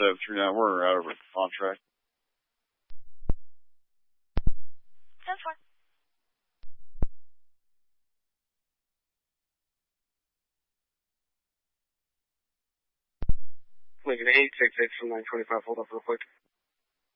739. We're out over at the contract. 10-4. Lincoln 866 from 925. Hold up real quick.